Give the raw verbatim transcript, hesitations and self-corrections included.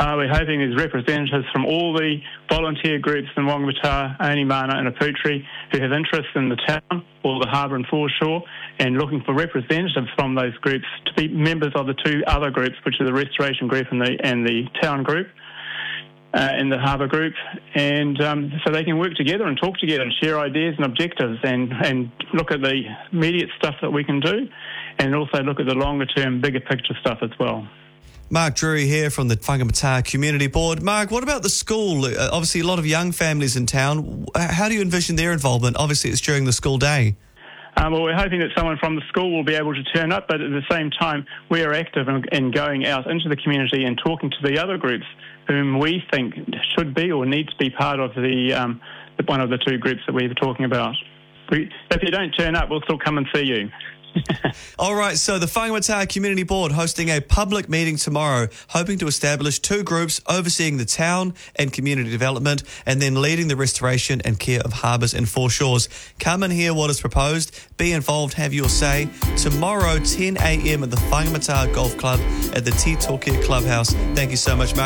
Uh, we're hoping there's representatives from all the volunteer groups in Whangamata, Onimana and Aputri who have interest in the town or the harbour and foreshore, and looking for representatives from those groups to be members of the two other groups, which are the Restoration Group and the, and the Town Group. Uh, in the harbour group, and um, so they can work together and talk together and share ideas and objectives and, and look at the immediate stuff that we can do and also look at the longer term, bigger picture stuff as well. Mark Drury here from the Whangamata Community Board. Mark, what about the school? Uh, obviously a lot of young families in town. How do you envision their involvement? Obviously it's during the school day. Um, well, we're hoping that someone from the school will be able to turn up, but at the same time, we are active in, in going out into the community and talking to the other groups whom we think should be or need to be part of the, um, the one of the two groups that we were talking about. We, if you don't turn up, we'll still come and see you. All right, so the Whangamata Community Board hosting a public meeting tomorrow, hoping to establish two groups overseeing the town and community development and then leading the restoration and care of harbours and foreshores. Come and hear what is proposed, be involved, have your say. Tomorrow, ten a.m. at the Whangamata Golf Club at the Te Tokia Clubhouse. Thank you so much, Mark.